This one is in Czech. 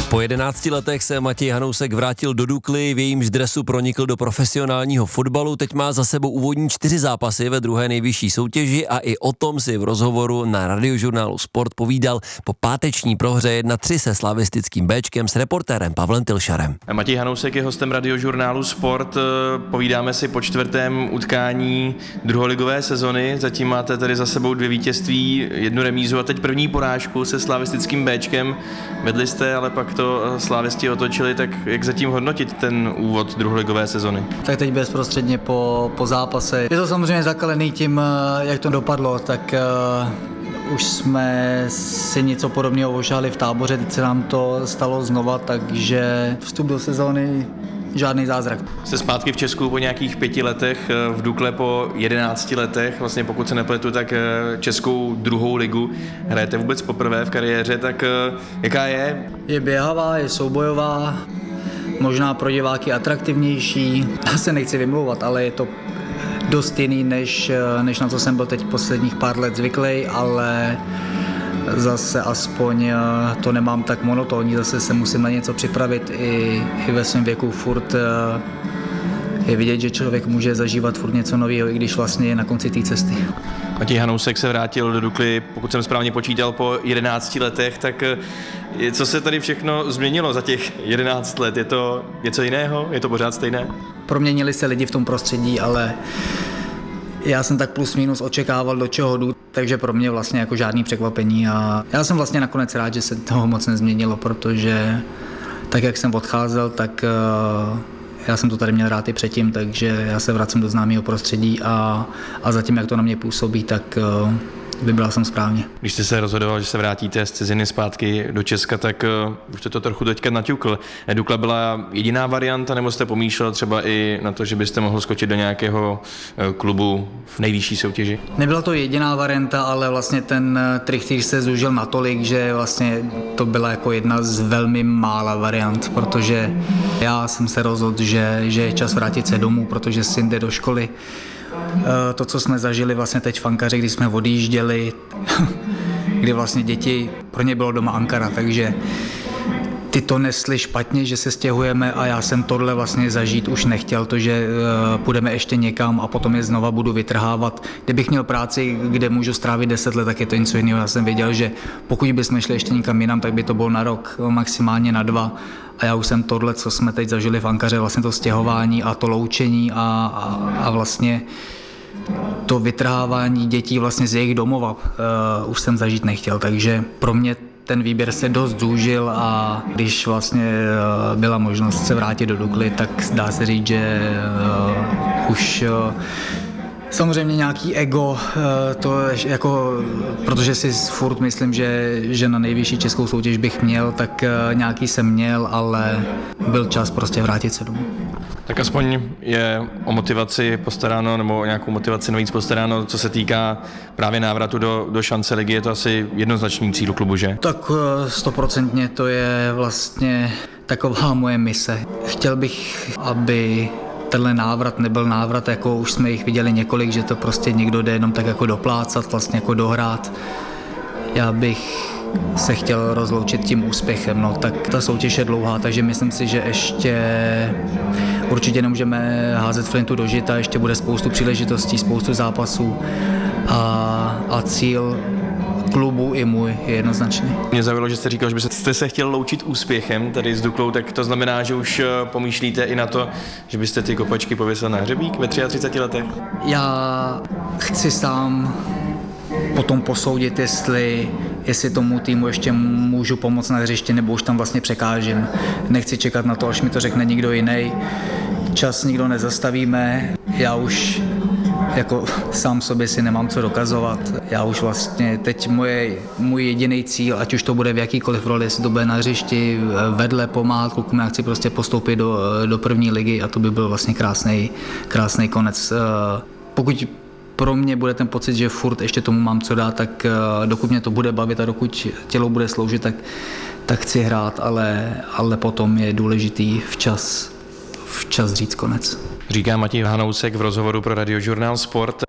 Po 11 letech se Matěj Hanousek vrátil do Dukly, v jejímž dresu pronikl do profesionálního fotbalu. Teď má za sebou úvodní 4 zápasy ve druhé nejvyšší soutěži a i o tom si v rozhovoru na Radiožurnálu Sport povídal po páteční prohře 1-3 se slavistickým Béčkem s reportérem Pavlem Tilšarem. Matěj Hanousek je hostem Radiožurnálu Sport. Povídáme si po 4. utkání druholigové sezony. Zatím máte tady za sebou 2 vítězství, 1 remízu a teď první porážku se slavistickým Béčkem. Vedli jste, ale pak to slávisti otočili, tak jak zatím hodnotit ten úvod druholigové sezony? Tak teď bezprostředně po zápase. Je to samozřejmě zakalený tím, jak to dopadlo, tak už jsme si něco podobného ošáli v Táboře, teď se nám to stalo znova, takže vstup do sezóny žádný zázrak. Jste zpátky v Česku po nějakých 5 letech, v Dukle po 11 letech, vlastně pokud se nepletu, tak českou druhou ligu hrajete vůbec poprvé v kariéře, tak jaká je? Je běhavá, je soubojová, možná pro diváky atraktivnější, já se nechci vymlouvat, ale je to dost jiný, než na co jsem byl teď posledních pár let zvyklý, ale zase aspoň to nemám tak monotónní, zase se musím na něco připravit i ve svém věku furt je vidět, že člověk může zažívat furt něco nového, i když vlastně je na konci té cesty. Matěj Hanousek se vrátil do Dukly, pokud jsem správně počítal, po 11 letech, tak co se tady všechno změnilo za těch 11 let? Je to něco jiného? Je to pořád stejné? Proměnili se lidi v tom prostředí, ale já jsem tak plus minus očekával, do čeho jdu, takže pro mě vlastně jako žádný překvapení a já jsem vlastně nakonec rád, že se toho moc nezměnilo, protože tak, jak jsem odcházel, tak já jsem to tady měl rád i předtím, takže já se vracím do známého prostředí a zatím, jak to na mě působí, tak vybral jsem správně. Když jste se rozhodoval, že se vrátíte z ciziny zpátky do Česka, tak už jste to trochu teďka naťukl. Dukla byla jediná varianta, nebo jste pomýšlel třeba i na to, že byste mohl skočit do nějakého klubu v nejvyšší soutěži? Nebyla to jediná varianta, ale vlastně ten trichtýř se zúžil natolik, že vlastně to byla jako jedna z velmi mála variant, protože já jsem se rozhodl, že je čas vrátit se domů, protože syn jde do školy. To, co jsme zažili vlastně teď v Ankaře, když jsme odjížděli, kdy vlastně děti, pro ně bylo doma Ankara, takže ty to nesli špatně, že se stěhujeme a já jsem tohle vlastně zažít už nechtěl, to, že půjdeme ještě někam a potom je znova budu vytrhávat. Kdybych měl práci, kde můžu strávit 10 let, tak je to něco jiného. Já jsem věděl, že pokud bychom šli ještě někam jinam, tak by to bylo na rok, maximálně na 2. A já už jsem tohle, co jsme teď zažili v Ankaře, vlastně to stěhování a to loučení a vlastně to vytrhávání dětí vlastně z jejich domova už jsem zažít nechtěl, takže pro mě ten výběr se dost zúžil a když vlastně byla možnost se vrátit do Dukly, tak dá se říct, že už samozřejmě nějaký ego, to jako, protože si furt myslím, že na nejvyšší českou soutěž bych měl, tak nějaký jsem měl, ale byl čas prostě vrátit se domů. Tak aspoň je o motivaci postaráno, nebo o nějakou motivaci navíc postaráno, co se týká právě návratu do šance ligy, je to asi jednoznačný cíl klubu, že? Tak 100% to je vlastně taková moje mise. Chtěl bych, aby tenhle návrat nebyl návrat, jako už jsme jich viděli několik, že to prostě někdo jde jenom tak jako doplácat, vlastně jako dohrát. Já bych se chtěl rozloučit tím úspěchem, no tak ta soutěž je dlouhá, takže myslím si, že ještě určitě nemůžeme házet flintu do žita, ještě bude spoustu příležitostí, spoustu zápasů a cíl klubu i můj je jednoznačný. Mě zaujalo, že jste říkal, že byste se chtěl loučit úspěchem tady s Duklou, tak to znamená, že už pomýšlíte i na to, že byste ty kopačky pověsil na hřebík ve 33 letech? Já chci sám potom posoudit, jestli tomu týmu ještě můžu pomoct na hřišti, nebo už tam vlastně překážím. Nechci čekat na to, až mi to řekne někdo jiný. Čas nikdo nezastavíme, já už jako sám sobě si nemám co dokazovat. Já už vlastně teď můj jediný cíl, ať už to bude v jakýkoliv roli, jestli to bude na hřišti, vedle pomáhat klukům, já chci prostě postoupit do první ligy a to by byl vlastně krásný konec. Pokud pro mě bude ten pocit, že furt ještě tomu mám co dát, tak dokud mě to bude bavit a dokud tělo bude sloužit, tak chci hrát, ale potom je důležitý včas říct konec. Říká Matěj Hanousek v rozhovoru pro Radiožurnál Sport.